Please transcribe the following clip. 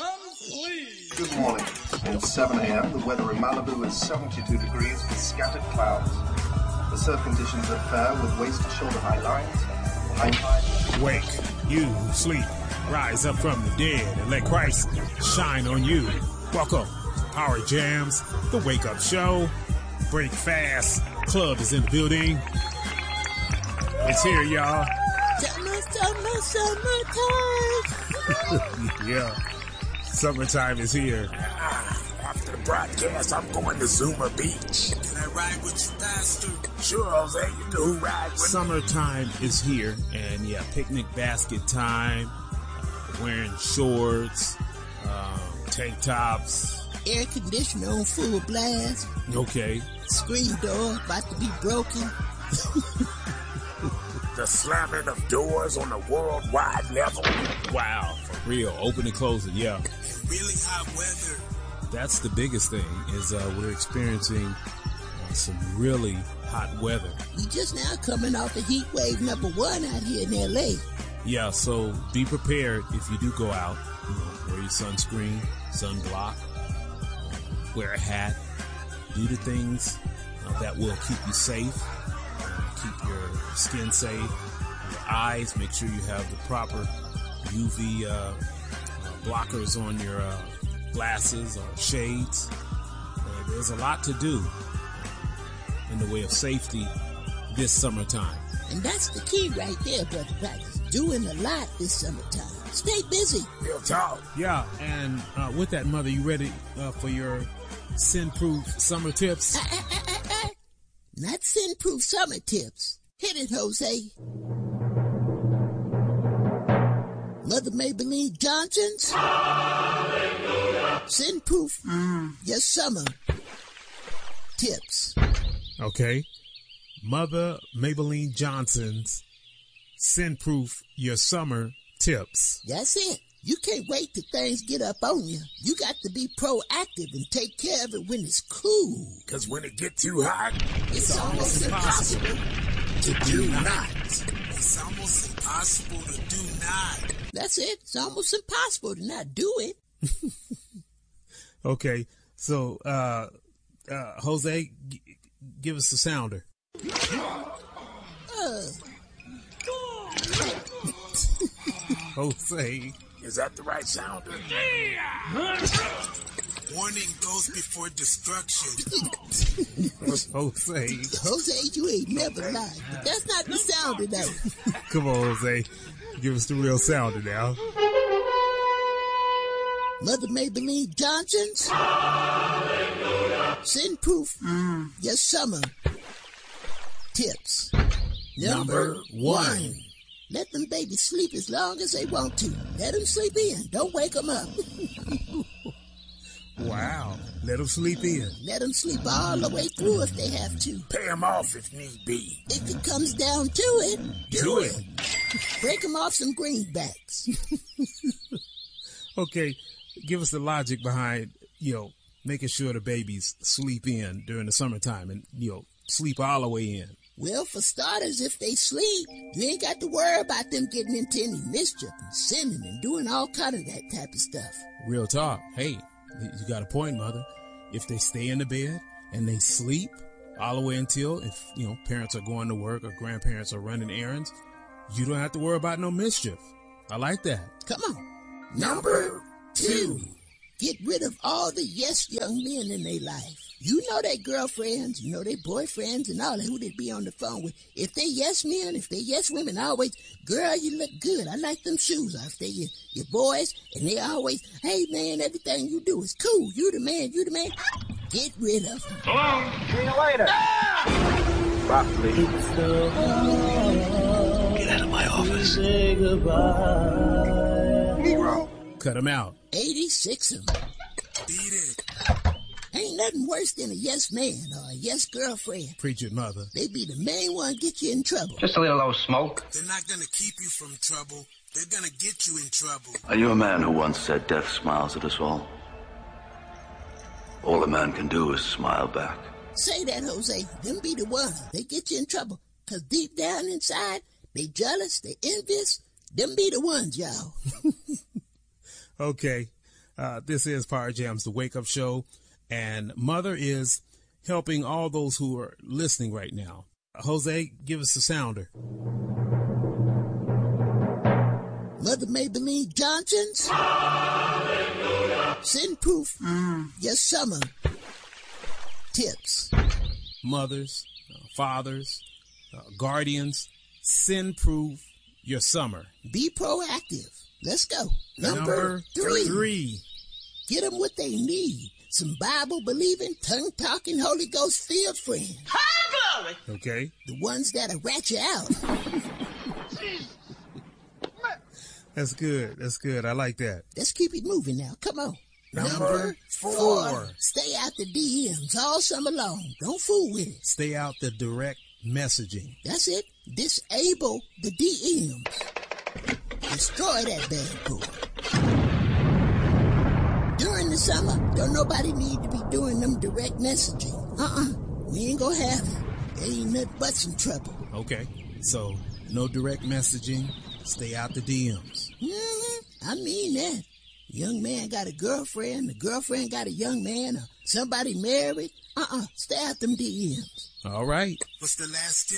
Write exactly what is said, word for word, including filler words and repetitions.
please. Good morning. It's seven a.m. The weather in Malibu is seventy-two degrees with scattered clouds. The surf conditions are fair with waist to shoulder high lines. High tide. Wake, you who sleep. Rise up from the dead and let Christ shine on you. Welcome to Power Jams, the Wake Up Show. Break fast. Club is in the building. It's here, y'all. Summer, summer, summertime. Yeah. Summertime is here. After the broadcast, I'm going to Zuma Beach. Can I ride with you, Pastor? Sure, Jose, you do ride with Summertime is here, and yeah, picnic basket time, uh, wearing shorts, uh, tank tops. Air conditioner on full blast. Okay. Screen door about to be broken. the slamming of doors on a worldwide level. Wow, for real. Open and close it, yeah. And really hot weather. That's the biggest thing, is uh, we're experiencing uh, some really hot weather. We just now coming off the heat wave number one out here in L A. Yeah, so be prepared if you do go out. You know, wear your sunscreen, sunblock, uh, wear a hat, do the things uh, that will keep you safe, uh, keep your skin safe, your eyes, make sure you have the proper U V uh, uh, blockers on your uh, glasses or shades. Uh, there's a lot to do uh, in the way of safety this summertime. And that's the key right there, Brother Practice. Doing a lot this summertime. Stay busy. Real talk. Yeah, and uh, with that, Mother, you ready uh, for your sin-proof summer tips? Uh, uh, uh, uh, uh. Not sin-proof summer tips. Hit it, Jose. Mother Maybelline Johnson's Hallelujah. Sin-proof mm. your summer tips. Okay. Mother Maybelline Johnson's Sin-proof your summer tips. That's it. You can't wait till things get up on you. You got to be proactive and take care of it when it's cool. Because when it get too hot, it's, it's almost impossible, impossible to do not. It's almost impossible to do not. That's it. It's almost impossible to not do it. Okay. So, uh, uh, Jose, g- give us the sounder. Uh. Jose. Is that the right sounder? Yeah! Warning goes before destruction. Jose. Jose, you ain't never lied. But that's not the sounder, though. Come on, Jose. Give us the real sounder now. Mother Maybelline Johnson's Hallelujah. Sin-proof mm. your summer tips. Number, Number one. one. Let them babies sleep as long as they want to. Let them sleep in. Don't wake them up. Wow. Let them sleep in. Let them sleep all the way through if they have to. Pay them off if need be. If it comes down to it, do, do it. it. Break them off some greenbacks. Okay. Give us the logic behind, you know, making sure the babies sleep in during the summertime and, you know, sleep all the way in. Well, for starters, if they sleep, you ain't got to worry about them getting into any mischief and sinning and doing all kind of that type of stuff. Real talk. Hey, you got a point, Mother. If they stay in the bed and they sleep all the way until, if, you know, parents are going to work or grandparents are running errands, you don't have to worry about no mischief. I like that. Come on. Number two. Get rid of all the yes young men in their life. You know their girlfriends, you know their boyfriends and all that, who they be on the phone with. If they yes men, if they yes women, always, girl, you look good. I like them shoes. Or if they your, your boys, and they always, hey, man, everything you do is cool. You the man, you the man. Get rid of them. So long. See you later. Ah! Broccoli. Get out of my office. Negro. Cut them out. eighty-six of them. Beat it. Ain't nothing worse than a yes man or a yes girlfriend. Preach it, Mother. They be the main one get you in trouble. Just a little old smoke. They're not gonna keep you from trouble. They're gonna get you in trouble. Are you a man who once said death smiles at us all? All a man can do is smile back. Say that, Jose. Them be the ones. They get you in trouble. Cause deep down inside, they jealous, they envious. Them be the ones, y'all. Okay. Uh, this is Power Jams, the Wake Up Show, and Mother is helping all those who are listening right now. Jose, give us the sounder. Mother Maybelline Johnson's Sin Proof mm. Your Summer Tips. Mothers, uh, fathers, uh, guardians, Sin Proof Your Summer. Be proactive. Let's go. Number, Number three. three. Get them what they need. Some Bible-believing, tongue-talking, Holy Ghost-filled friends. High glory! Okay. The ones that'll rat you out. That's good. That's good. I like that. Let's keep it moving now. Come on. Number, Number four. four. Stay out the D Ms all summer long. Don't fool with it. Stay out the direct messaging. That's it. Disable the D Ms. Destroy that bad boy. During the summer, don't nobody need to be doing them direct messaging. Uh-uh. We ain't gonna have it. There ain't nothing but some trouble. Okay. So, no direct messaging. Stay out the D Ms. Mm-hmm. I mean that. Young man got a girlfriend, the girlfriend got a young man, or somebody married. Uh-uh. Stay out them D Ms. All right. What's the last tip?